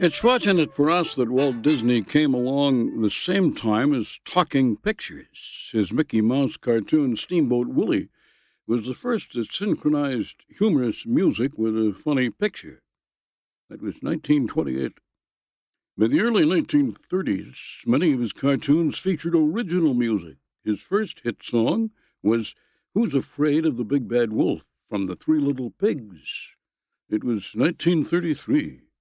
It's fortunate for us that Walt Disney came along the same time as Talking Pictures. His Mickey Mouse cartoon Steamboat Willie was the first that synchronized humorous music with a funny picture. That was 1928. By the early 1930s, many of his cartoons featured original music. His first hit song was Who's Afraid of the Big Bad Wolf from The Three Little Pigs. It was 1933.